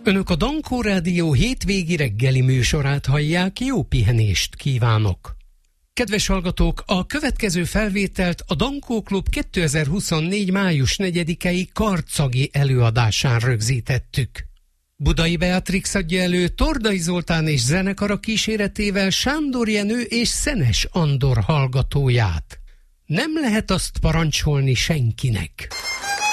Önök a Dankó Rádió hétvégi reggeli műsorát hallják, jó pihenést kívánok! Kedves hallgatók, a következő felvételt a Dankó Klub 2024. május 4-i karcagi előadásán rögzítettük. Budai Beatrix adja elő Tordai Zoltán és zenekara kíséretével Sándor Jenő és Szenes Andor hallgatóját. Nem lehet azt parancsolni senkinek.